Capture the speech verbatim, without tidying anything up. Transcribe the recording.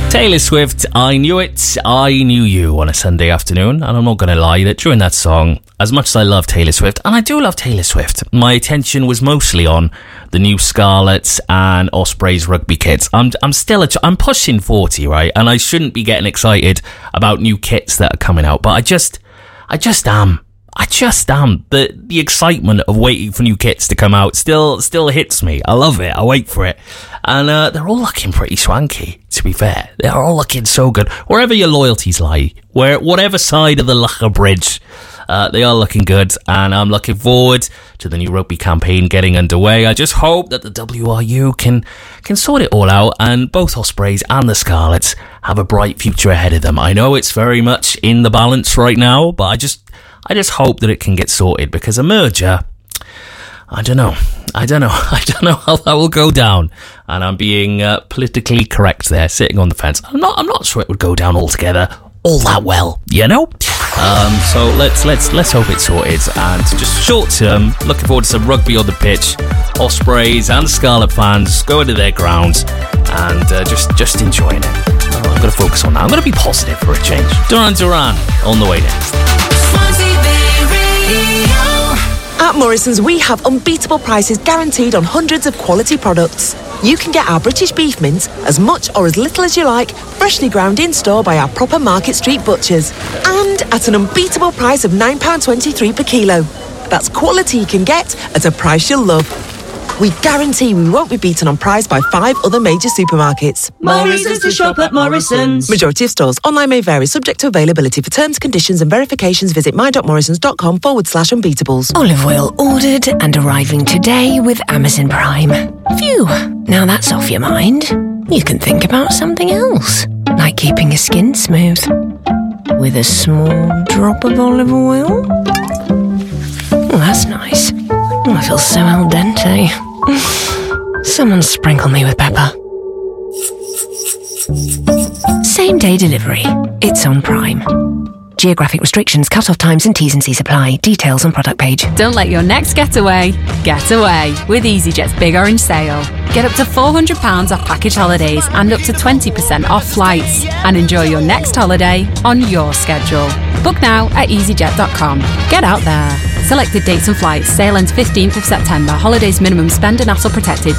Taylor Swift, I Knew It, I Knew You on a Sunday afternoon, and I'm not going to lie that during that song, as much as I love Taylor Swift, and I do love Taylor Swift, my attention was mostly on the new Scarlets and Ospreys rugby kits. I'm I'm still, a, I'm pushing forty, right, and I shouldn't be getting excited about new kits that are coming out, but I just, I just am. I just am. The the excitement of waiting for new kits to come out still still hits me. I love it. I wait for it. And uh, they're all looking pretty swanky, to be fair. They're all looking so good. Wherever your loyalties lie, where whatever side of the Lougher Bridge, uh, they are looking good. And I'm looking forward to the new rugby campaign getting underway. I just hope that the W R U can, can sort it all out, and both Ospreys and the Scarlets have a bright future ahead of them. I know it's very much in the balance right now, but I just... I just hope that it can get sorted, because a merger, I don't know. I don't know. I don't know how that will go down. And I'm being uh, politically correct there, sitting on the fence. I'm not I'm not sure it would go down altogether all that well, you know? Um, so let's let's let's hope it's sorted. And just short term, looking forward to some rugby on the pitch. Ospreys and Scarlet fans going to their grounds and uh, just, just enjoying it. Oh, I'm going to focus on that. I'm going to be positive for a change. Duran Duran on the way next. At Morrison's, we have unbeatable prices guaranteed on hundreds of quality products. You can get our British beef mince as much or as little as you like, freshly ground in store by our proper Market Street butchers. And at an unbeatable price of nine pounds twenty-three per kilo. That's quality you can get at a price you'll love. We guarantee we won't be beaten on price by five other major supermarkets. Morrison's to shop at Morrison's. Majority of stores. Online may vary, subject to availability. For terms, conditions and verifications, visit my.morrisons.com forward slash unbeatables. Olive oil ordered and arriving today with Amazon Prime. Phew, now that's off your mind. You can think about something else, like keeping your skin smooth with a small drop of olive oil. Oh, that's nice. Oh, I feel so al dente. Someone sprinkle me with pepper. Same day delivery. It's on Prime. Geographic restrictions, cut-off times and T's and C's apply. Details on product page. Don't let your next getaway get away with EasyJet's Big Orange Sale. Get up to four hundred pounds off package holidays and up to twenty percent off flights. And enjoy your next holiday on your schedule. Book now at easyjet dot com. Get out there. Selected dates and flights. Sale ends fifteenth of September. Holidays minimum spend and hassle protected.